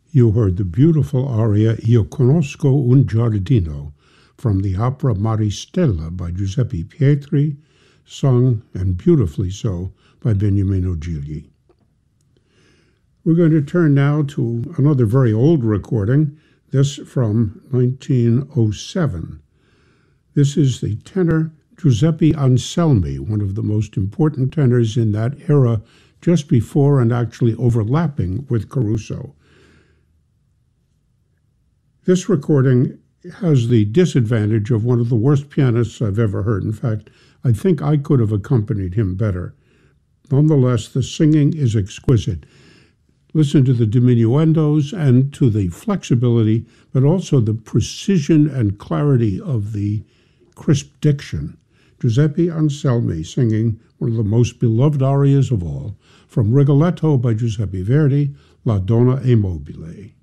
You heard the beautiful aria Io conosco un giardino from the opera Maristella by Giuseppe Pietri, sung, and beautifully so, by Beniamino Gigli. We're going to turn now to another very old recording, this from 1907. This is the tenor Giuseppe Anselmi, one of the most important tenors in that era, just before and actually overlapping with Caruso. This recording has the disadvantage of one of the worst pianists I've ever heard. In fact, I think I could have accompanied him better. Nonetheless, the singing is exquisite. Listen to the diminuendos and to the flexibility, but also the precision and clarity of the crisp diction. Giuseppe Anselmi singing one of the most beloved arias of all, from Rigoletto by Giuseppe Verdi, La Donna è mobile.